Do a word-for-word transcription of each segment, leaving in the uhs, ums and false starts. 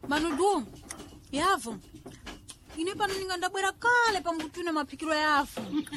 Manudu, yavu. Ine pano ninga ndabwera kale pambutuna mapikiro yavu. hmm.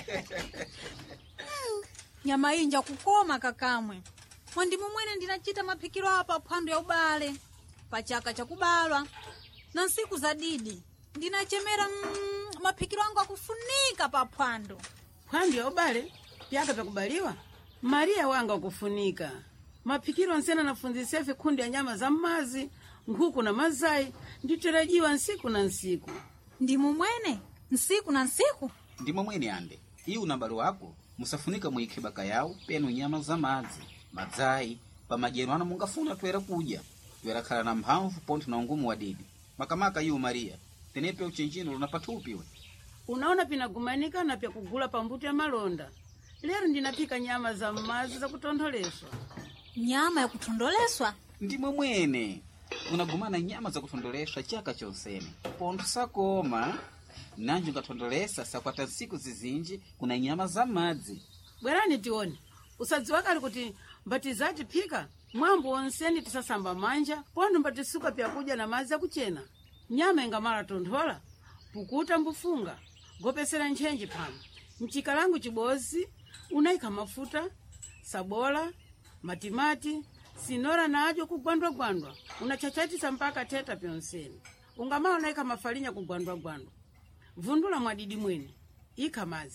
Nyama inja kukoma kakamwe. Mwandimu mwene ndinachita mapikiro hapa phwando ya ubale. Pachaka cha kubalwa. Na siku za didi. Ndinachemera mm, mapikiro angu akufunika pa phwando. Phwando ya ubale? Pyaka pakubaliwa? Maria wanga kufunika. Mapikiro nsena nafunzise vikundi ya nyama za mazi, nkuku na mazai, nditarajiwa nsiku na nsiku. Ndimu mwene? Nsiku na nsiku? Ndimu mwene ande. Hii unambalo wako, musafunika mwikibaka yao, penu nyama za mazi, mazai, pa majenu wana mungafuna tuwera kuja. Tuwera kala na mhamfu ponti na ungumu wa didi. Makamaka yu Maria, tenepe uchenjino unapatupiwe. Unaona pinagumanika na pya kugula pambuti ya malonda. Lero ndinapika nyama za mazi za kutondoleswa. Nyama ya kutondoleswa? Ndimwe mwene. Unagumana nyama za kutondoleswa chaka chonsene. Pontu sakoma. Nanju ngatondolesa sakwata siku zizinji kuna nyama za mazi. Bwerani tione. Usadzi wakali kuti mbatizati pika. Mwambu onseni tisasamba manja. Pondu mbatisuka pya kuja na mazi ya kuchena. Nyama ingamara tondola. Pukuta mbufunga. Gopesera nchenji pano. Mchikalangu chibozi. Unaika mafuta. Sabola. Matimati. Sinora na ajo kugwandwa gwandwa. Unachachatisa mpaka teta pyonseni. Ungamao unaika mafalinya kugwandwa gwandwa. Vundula mwadidi mwene. Ika mazi.